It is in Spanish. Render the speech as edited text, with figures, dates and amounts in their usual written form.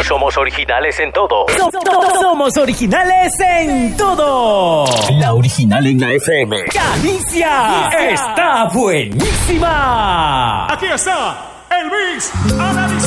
somos originales en todo. Somos originales en todo. La original en la FM. ¡Canicia! ¡Está buenísima! Aquí está el Mix a la distancia.